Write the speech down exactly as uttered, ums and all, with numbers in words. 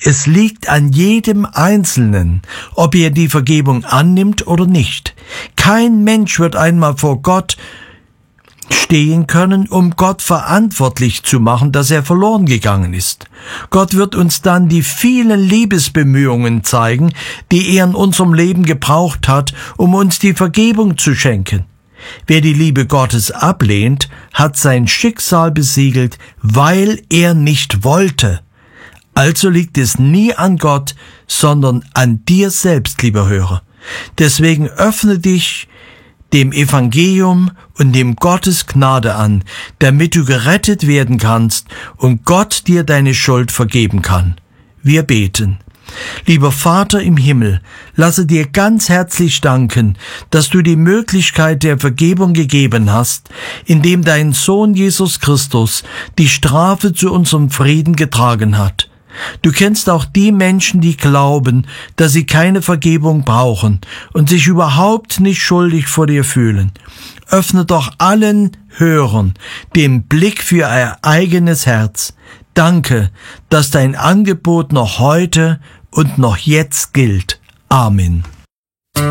Es liegt an jedem Einzelnen, ob er die Vergebung annimmt oder nicht. Kein Mensch wird einmal vor Gott stehen können, um Gott verantwortlich zu machen, dass er verloren gegangen ist. Gott wird uns dann die vielen Liebesbemühungen zeigen, die er in unserem Leben gebraucht hat, um uns die Vergebung zu schenken. Wer die Liebe Gottes ablehnt, hat sein Schicksal besiegelt, weil er nicht wollte. Also liegt es nie an Gott, sondern an dir selbst, lieber Hörer. Deswegen öffne dich dem Evangelium und dem Gottes Gnade an, damit du gerettet werden kannst und Gott dir deine Schuld vergeben kann. Wir beten. Lieber Vater im Himmel, lasse dir ganz herzlich danken, dass du die Möglichkeit der Vergebung gegeben hast, indem dein Sohn Jesus Christus die Strafe zu unserem Frieden getragen hat. Du kennst auch die Menschen, die glauben, dass sie keine Vergebung brauchen und sich überhaupt nicht schuldig vor dir fühlen. Öffne doch allen Hörern den Blick für ihr eigenes Herz. Danke, dass dein Angebot noch heute und noch jetzt gilt. Amen.